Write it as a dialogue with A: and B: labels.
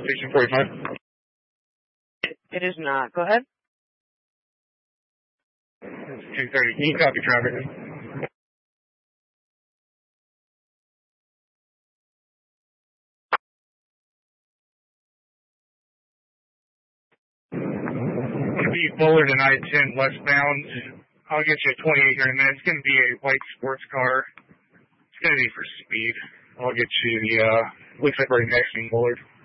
A: station 45.
B: It is not. Go ahead.
A: 230. Can you copy traffic? Going to be Bullard and I-10 westbound. I'll get you a 28 here in a minute. It's going to be a white sports car. It's going to be for speed. I'll get you the, looks like right next to Bullard.